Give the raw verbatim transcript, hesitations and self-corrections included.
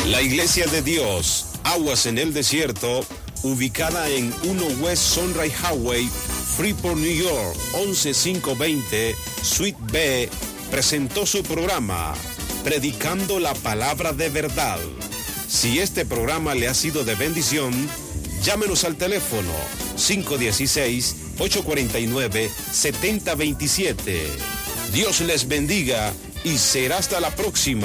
La Iglesia de Dios, Aguas en el Desierto, ubicada en uno West Sunrise Highway, Freeport, New York, once mil quinientos veinte, Suite B, presentó su programa, Predicando la Palabra de Verdad. Si este programa le ha sido de bendición, llámenos al teléfono cinco uno seis, ocho cuatro nueve, siete cero dos siete. Dios les bendiga y será hasta la próxima.